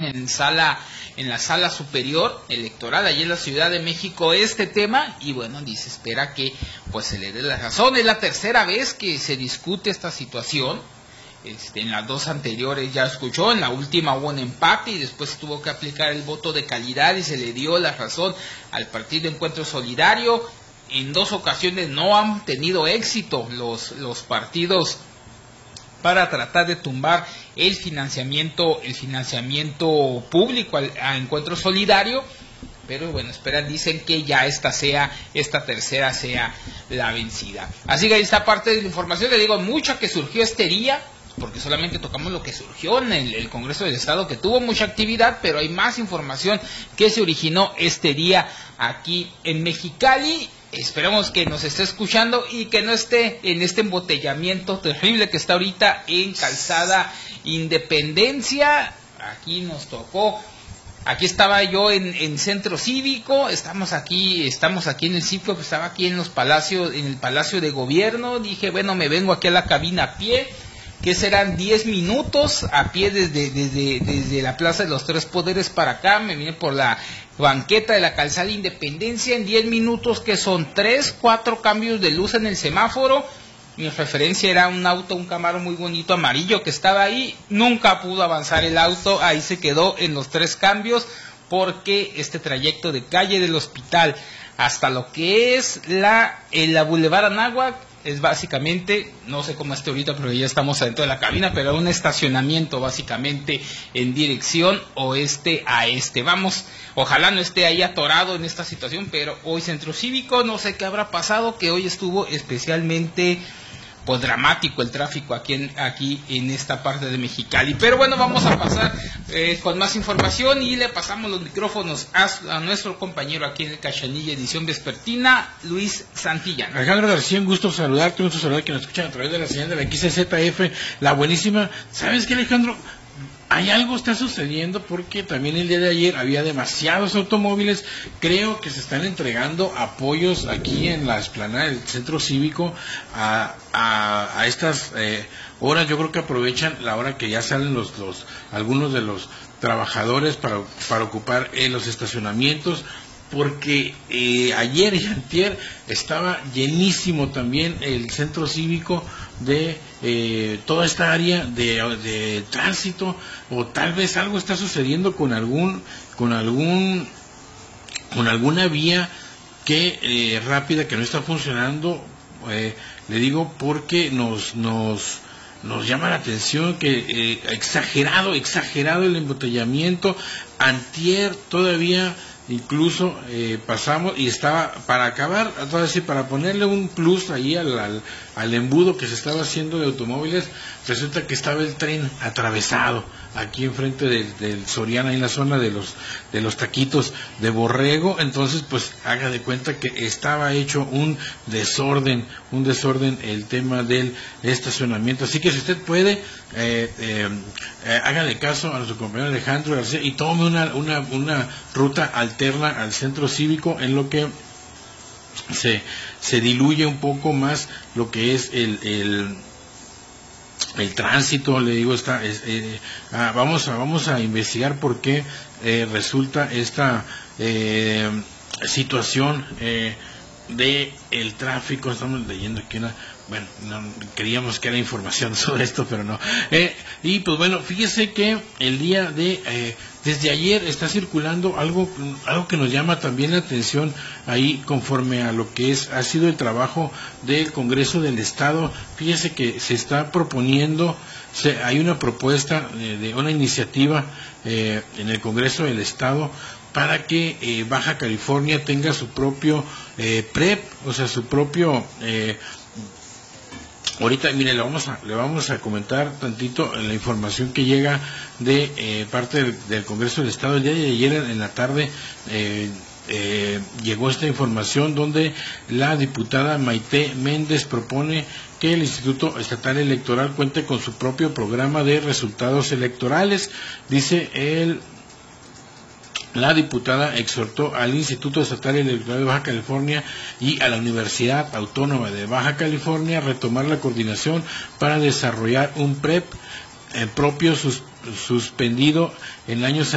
en la sala superior electoral allí en la Ciudad de México este tema, y bueno, dice, espera que pues se le dé la razón. Es la tercera vez que se discute esta situación. En las dos anteriores ya escuchó, en la última hubo un empate y después tuvo que aplicar el voto de calidad y se le dio la razón al Partido Encuentro Solidario. En dos ocasiones no han tenido éxito los partidos para tratar de tumbar el financiamiento público a Encuentro Solidario, pero bueno, dicen que ya esta tercera sea la vencida. Así que ahí está parte de la información. Le digo, mucha que surgió este día, porque solamente tocamos lo que surgió en el Congreso del Estado, que tuvo mucha actividad, pero hay más información que se originó este día aquí en Mexicali. Esperamos que nos esté escuchando y que no esté en este embotellamiento terrible que está ahorita en Calzada Independencia. Aquí nos tocó. Aquí estaba yo en Centro Cívico, estamos aquí en el sitio, pues estaba aquí en el Palacio de Gobierno. Dije, bueno, me vengo aquí a la cabina a pie, que serán 10 minutos a pie desde la Plaza de los Tres Poderes para acá. Me vine por la banqueta de la Calzada Independencia en 10 minutos, que son 3-4 cambios de luz en el semáforo. Mi referencia era un Camaro muy bonito amarillo que estaba ahí. Nunca pudo avanzar el auto, ahí se quedó en los 3 cambios, porque este trayecto de calle del Hospital hasta lo que es la Boulevard Anáhuac es básicamente, no sé cómo esté ahorita, pero ya estamos adentro de la cabina, pero un estacionamiento básicamente en dirección oeste a este. Vamos, ojalá no esté ahí atorado en esta situación, pero hoy Centro Cívico, no sé qué habrá pasado, que hoy estuvo especialmente pues dramático el tráfico aquí en esta parte de Mexicali. Pero bueno, vamos a pasar con más información y le pasamos los micrófonos a nuestro compañero aquí en el Cachanilla edición vespertina, Luis Santillán. Alejandro García, un gusto saludarte, un gusto saludar que nos escuchan a través de la señal de la XZF, la buenísima. ¿Sabes qué, Alejandro? Hay algo está sucediendo, porque también el día de ayer había demasiados automóviles. Creo que se están entregando apoyos aquí en la explanada del Centro Cívico a estas horas. Yo creo que aprovechan la hora que ya salen algunos de los trabajadores para ocupar los estacionamientos, porque ayer y antier estaba llenísimo también el Centro Cívico de toda esta área de tránsito, o tal vez algo está sucediendo con alguna vía que rápida que no está funcionando. Le digo porque nos llama la atención que exagerado el embotellamiento. Antier todavía incluso pasamos y estaba para acabar, para ponerle un plus ahí al embudo que se estaba haciendo de automóviles. Resulta que estaba el tren atravesado aquí enfrente del Soriana, en la zona de los taquitos de borrego. Entonces, pues haga de cuenta que estaba hecho un desorden el tema del estacionamiento. Así que si usted puede, hágale caso a nuestro compañero Alejandro García y tome una ruta alterna al Centro Cívico, en lo que se diluye un poco más lo que es el tránsito. Le digo, vamos a investigar por qué resulta esta situación de el tráfico. Estamos leyendo aquí creíamos que era información sobre esto, pero no. Y pues bueno, fíjese que el día desde ayer está circulando algo que nos llama también la atención ahí, conforme a lo que ha sido el trabajo del Congreso del Estado. Fíjese que se está proponiendo, hay una propuesta de una iniciativa en el Congreso del Estado para que Baja California tenga su propio PREP, o sea, su propio ahorita, mire, le vamos a comentar tantito la información que llega de parte del Congreso del Estado. El día de ayer en la tarde llegó esta información, donde la diputada Maite Méndez propone que el Instituto Estatal Electoral cuente con su propio programa de resultados electorales. Dice la diputada exhortó al Instituto Estatal Electoral de Baja California y a la Universidad Autónoma de Baja California a retomar la coordinación para desarrollar un PREP propio suspendido en años